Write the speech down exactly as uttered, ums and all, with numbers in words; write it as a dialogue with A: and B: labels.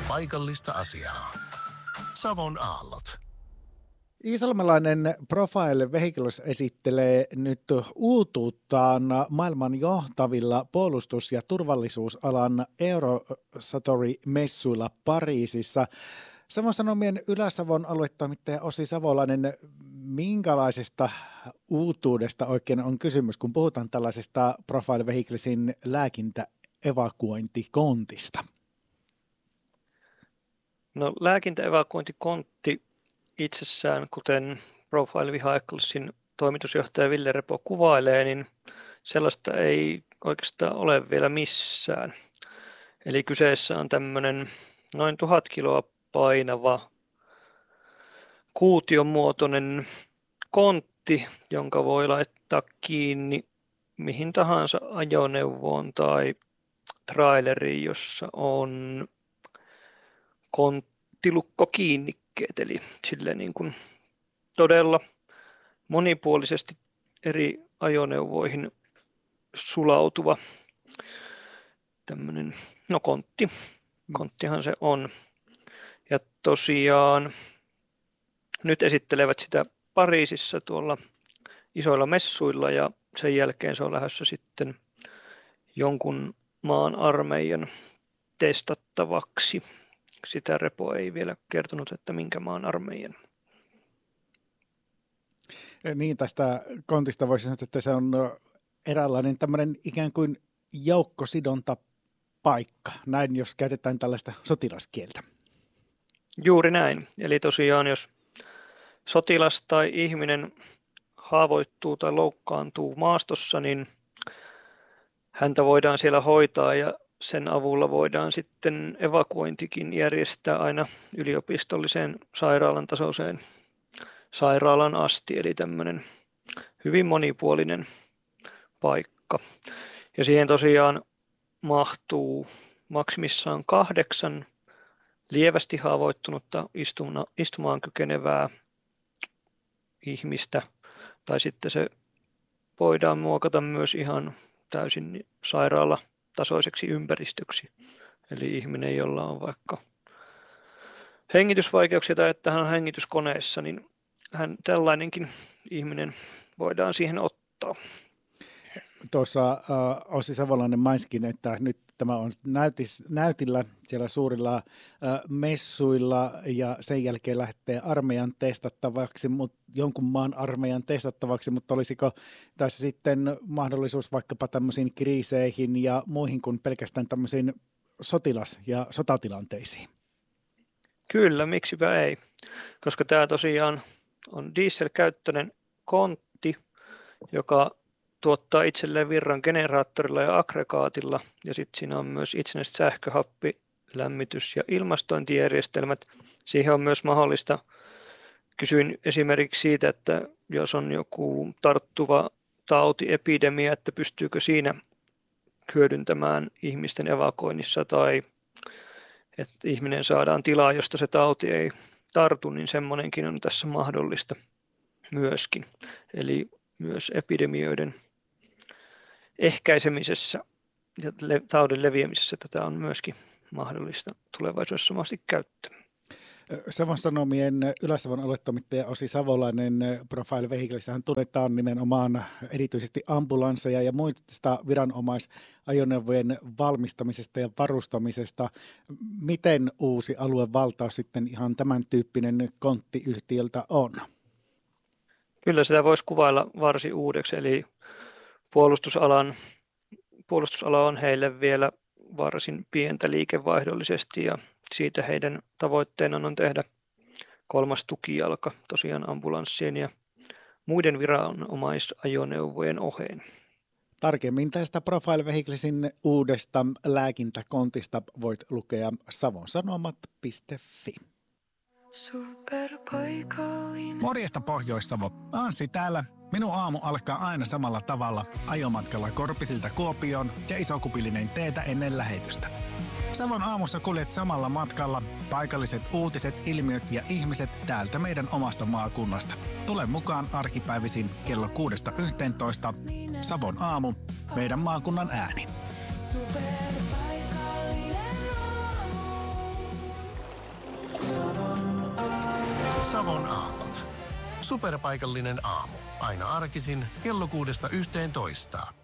A: paikallista asiaa. Savon aallot.
B: Iisalmelainen Profile Vehicles esittelee nyt uutuuttaan maailman johtavilla puolustus- ja turvallisuusalan Eurosatory-messuilla Pariisissa. Savon Sanomien Ylä-Savon aluetoimittaja Ossi Savolainen, minkälaisesta uutuudesta oikein on kysymys, kun puhutaan tällaisesta Profile Vehiclesin lääkintäevakuointikontista?
C: No, lääkintäevakuointikontti itsessään, kuten Profile Vehiclesin toimitusjohtaja Ville Repo kuvailee, niin sellaista ei oikeastaan ole vielä missään. Eli kyseessä on tämmöinen noin tuhat kiloa painava kuution muotoinen kontti, jonka voi laittaa kiinni mihin tahansa ajoneuvoon tai traileriin, jossa on konttilukkokiinnikkeet, eli sille niin kuin todella monipuolisesti eri ajoneuvoihin sulautuva tämmöinen, no kontti, konttihan se on. Ja tosiaan nyt esittelevät sitä Pariisissa tuolla isoilla messuilla ja sen jälkeen se on lähdössä sitten jonkun maan armeijan testattavaksi. Sitä Repo ei vielä kertonut, että minkä maan armeijan.
B: Niin, tästä kontista voisi sanoa, että se on eräänlainen tämmöinen ikään kuin joukkosidontapaikka. Näin, jos käytetään tällaista sotilaskieltä.
C: Juuri näin. Eli tosiaan, jos sotilas tai ihminen haavoittuu tai loukkaantuu maastossa, niin häntä voidaan siellä hoitaa ja sen avulla voidaan sitten evakuointikin järjestää aina yliopistolliseen sairaalan tasoiseen sairaalan asti, eli tämmöinen hyvin monipuolinen paikka. Ja siihen tosiaan mahtuu maksimissaan kahdeksan lievästi haavoittunutta istuma, istumaan kykenevää ihmistä, tai sitten se voidaan muokata myös ihan täysin sairaalatasoiseksi ympäristöksi. Eli ihminen, jolla on vaikka hengitysvaikeuksia tai että hän on hengityskoneessa, niin hän, tällainenkin ihminen voidaan siihen ottaa.
B: Tuossa äh, Ossi Savolainen mainitsin, että nyt tämä on näytis, näytillä siellä suurilla äh, messuilla ja sen jälkeen lähtee armeijan testattavaksi, mut, jonkun maan armeijan testattavaksi, mutta olisiko tässä sitten mahdollisuus vaikkapa tämmöisiin kriiseihin ja muihin kuin pelkästään tämmöisiin sotilas- ja sotatilanteisiin?
C: Kyllä, miksipä ei, koska tämä tosiaan on dieselkäyttöinen kontti, joka tuottaa itselleen virran generaattorilla ja aggregaatilla, ja sitten siinä on myös itsenäiset sähköhappi, lämmitys- ja ilmastointijärjestelmät. Siihen on myös mahdollista, kysyin esimerkiksi siitä, että jos on joku tarttuva tautiepidemia, että pystyykö siinä hyödyntämään ihmisten evakuoinnissa, tai että ihminen saadaan tilaa, josta se tauti ei tartu, niin semmoinenkin on tässä mahdollista myöskin. Eli myös epidemioiden ehkäisemisessä ja taudin leviämisessä tätä on myöskin mahdollista tulevaisuudessa mahdollisesti käyttää.
B: Savon Sanomien Ylä-Savon aluetoimittaja Ossi Savolainen, Profile Vehiclessähän tunnetaan nimenomaan erityisesti ambulansseja ja muista viranomaisajoneuvojen valmistamisesta ja varustamisesta. Miten uusi aluevaltaus sitten ihan tämän tyyppinen konttiyhtiöltä on?
C: Kyllä sitä voisi kuvailla varsin uudeksi, eli puolustusalan, puolustusala on heille vielä varsin pientä liikevaihdollisesti ja siitä heidän tavoitteena on tehdä kolmas tukijalka tosiaan ambulanssien ja muiden viranomaisajoneuvojen oheen.
B: Tarkemmin tästä Profile Vehiclesin uudesta lääkintäkontista voit lukea savonsanomat piste fi.
D: Morjesta Pohjois-Savo. Anssi täällä. Minun aamu alkaa aina samalla tavalla ajomatkalla Korpisilta Kuopioon ja isokupillinen teetä ennen lähetystä. Savon aamussa kuljet samalla matkalla paikalliset uutiset, ilmiöt ja ihmiset täältä meidän omasta maakunnasta. Tule mukaan arkipäivisin kello kuudesta yhteentoista. Savon aamu, meidän maakunnan ääni.
A: Savon aallot. Superpaikallinen aamu. Aina arkisin kello kuudesta yhteentoista.